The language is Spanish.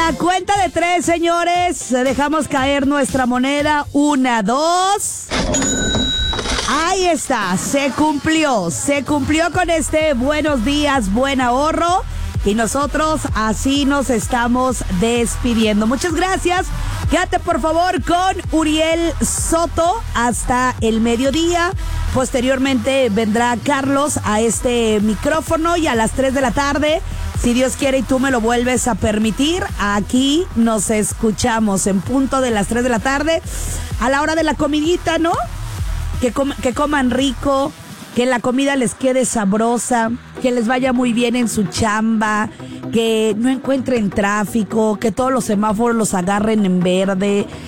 la cuenta de 3, señores, dejamos caer nuestra moneda. 1, 2. Ahí está, se cumplió con este buenos días, buen ahorro. Y nosotros así nos estamos despidiendo. Muchas gracias. Quédate por favor con Uriel Soto hasta el mediodía. Posteriormente vendrá Carlos a este micrófono y a las 3 de la tarde, si Dios quiere y tú me lo vuelves a permitir, aquí nos escuchamos en punto de las 3 de la tarde, a la hora de la comidita, ¿no? Que coman rico, que la comida les quede sabrosa, que les vaya muy bien en su chamba, que no encuentren tráfico, que todos los semáforos los agarren en verde,